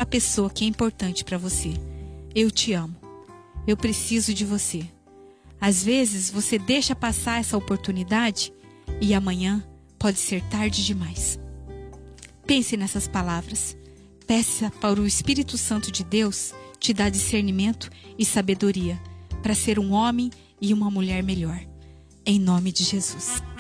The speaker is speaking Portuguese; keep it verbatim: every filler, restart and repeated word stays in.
pessoa que é importante para você. Eu te amo. Eu preciso de você. Às vezes você deixa passar essa oportunidade e amanhã pode ser tarde demais. Pense nessas palavras. Peça para o Espírito Santo de Deus te dar discernimento e sabedoria para ser um homem e uma mulher melhor. Em nome de Jesus.